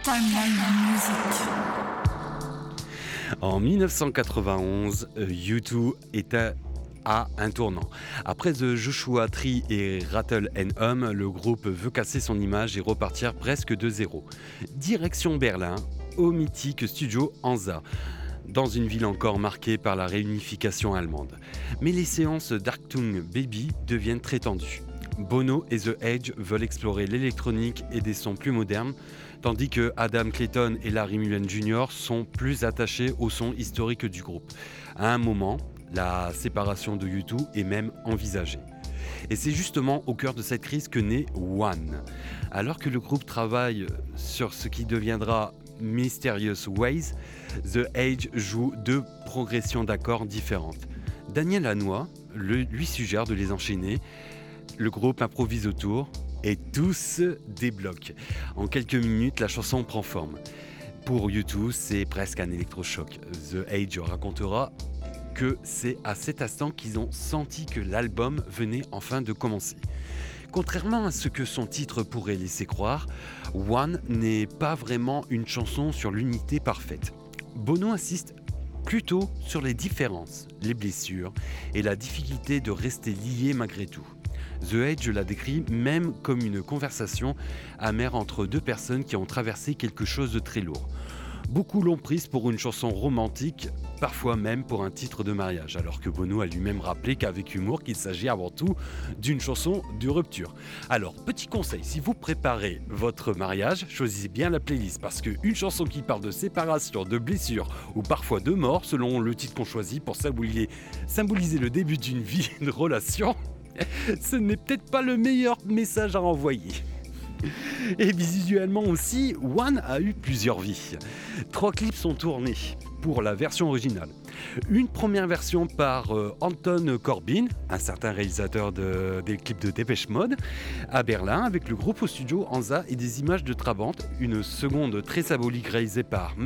Timeline Music. En 1991, U2 était à un tournant. Après The Joshua Tree et Rattle and Hum, le groupe veut casser son image et repartir presque de zéro. Direction Berlin, au mythique studio Hansa, dans une ville encore marquée par la réunification allemande. Mais les séances d'Achtung Baby deviennent très tendues. Bono et The Edge veulent explorer l'électronique et des sons plus modernes, tandis que Adam Clayton et Larry Mullen Jr. sont plus attachés au son historique du groupe. À un moment, la séparation de U2 est même envisagée. Et c'est justement au cœur de cette crise que naît One. Alors que le groupe travaille sur ce qui deviendra Mysterious Ways, The Edge joue deux progressions d'accords différentes. Daniel Lanois lui suggère de les enchaîner. Le groupe improvise autour et tout se débloque. En quelques minutes, la chanson prend forme. Pour U2, c'est presque un électrochoc. The Edge racontera que c'est à cet instant qu'ils ont senti que l'album venait enfin de commencer. Contrairement à ce que son titre pourrait laisser croire, One n'est pas vraiment une chanson sur l'unité parfaite. Bono insiste plutôt sur les différences, les blessures et la difficulté de rester lié malgré tout. The Edge la décrit même comme une conversation amère entre deux personnes qui ont traversé quelque chose de très lourd. Beaucoup l'ont prise pour une chanson romantique, parfois même pour un titre de mariage, alors que Bono a lui-même rappelé qu'avec humour qu'il s'agit avant tout d'une chanson de rupture. Alors, petit conseil, si vous préparez votre mariage, choisissez bien la playlist, parce qu'une chanson qui parle de séparation, de blessure ou parfois de mort, selon le titre qu'on choisit pour symboliser le début d'une vie, de relation, ce n'est peut-être pas le meilleur message à envoyer. Et visuellement aussi, One a eu plusieurs vies. 3 clips sont tournés pour la version originale. Une première version par Anton Corbijn, un certain réalisateur des clips de Depeche Mode, à Berlin avec le groupe au studio Hansa et des images de Trabant. Une seconde très symbolique réalisée par